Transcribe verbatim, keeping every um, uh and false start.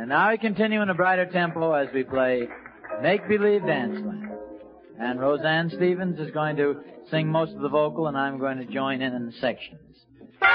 And now we continue in a brighter tempo as we play Make Believe Danceland. And Roseanne Stevens is going to sing most of the vocal, and I'm going to join in in the sections.